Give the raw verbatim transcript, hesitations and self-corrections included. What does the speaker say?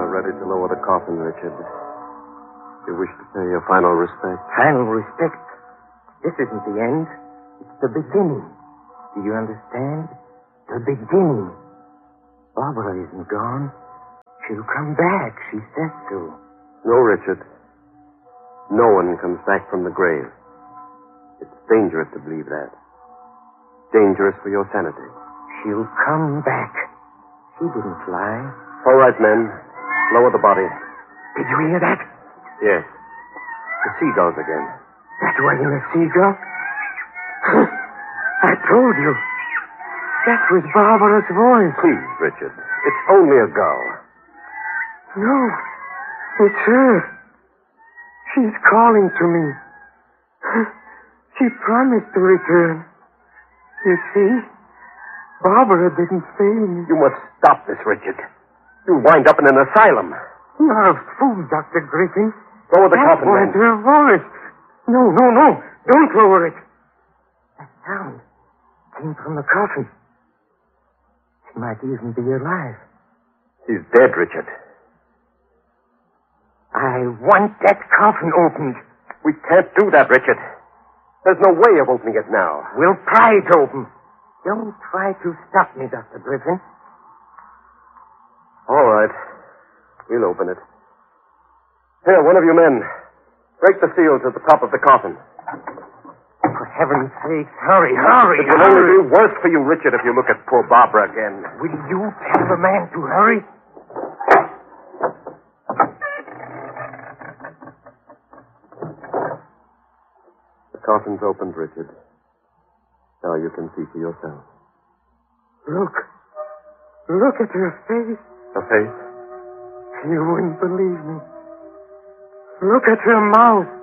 are ready to lower the coffin, Richard. You wish to pay your final respect? Final respect? This isn't the end. It's the beginning. Do you understand? The beginning. Barbara isn't gone. She'll come back. She said so. No, Richard. No one comes back from the grave. It's dangerous to believe that. Dangerous for your sanity. She'll come back. She didn't fly. All right, men. Lower the body. Did you hear that? Yes. The seagulls again. That wasn't a seagull. I told you. That was Barbara's voice. Please, Richard. It's only a gull. No. It's her. She's calling to me. She promised to return. You see? Barbara didn't fail me. You must stop this, Richard. You'll wind up in an asylum. You're a fool, Doctor Griffin. Lower the That coffin, was men. her voice. No, no, no. Don't lower it. That sound came from the coffin. She might even be alive. She's dead, Richard. I want that coffin opened. We can't do that, Richard. There's no way of opening it now. We'll pry it open. Don't try to stop me, Doctor Griffin. All right. We'll open it. Here, one of you men. Break the seals at the top of the coffin. For heaven's sake, hurry, hurry, It will hurry. only be worse for you, Richard, if you look at poor Barbara again. Will you tell the man to hurry? The coffin's opened, Richard. Now you can see for yourself. Look. Look at her face. Her face? You wouldn't believe me. Look at her mouth.